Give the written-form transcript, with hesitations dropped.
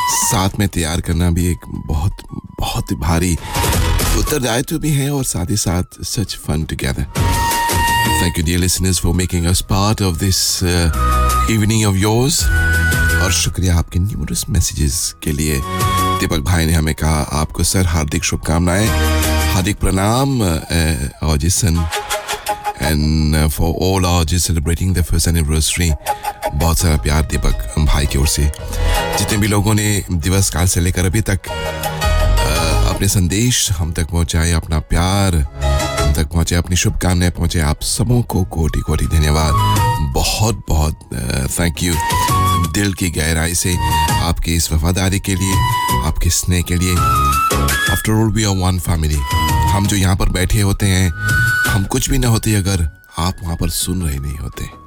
साथ में तैयार करना भी एक बहुत बहुत भारी उत्तरदायित्व भी है और साथ ही साथ such fun together. Thank you dear listeners for making us part of this evening of yours. और शुक्रिया आपके न्यूमरस मैसेजेस के लिए. दीपक भाई ने हमें कहा आपको सर हार्दिक शुभकामनाएं, हार्दिक प्रणाम ऑजिसन and for all our just celebrating the first anniversary. बहुत सारा प्यार दीपक भाई की ओर से. जितने भी लोगों ने दिवस काल से लेकर अभी तक अपने संदेश हम तक पहुंचाए, अपना प्यार हम तक पहुंचे, अपनी शुभकामनाएं पहुंचे, आप सबों को कोटि कोटि धन्यवाद. बहुत बहुत थैंक यू दिल की गहराई से आपकी इस वफादारी के लिए, आपके स्नेह के लिए. After all we are one family. हम जो यहाँ पर बैठे होते हैं, हम कुछ भी ना होते अगर आप वहाँ पर सुन रहे नहीं होते.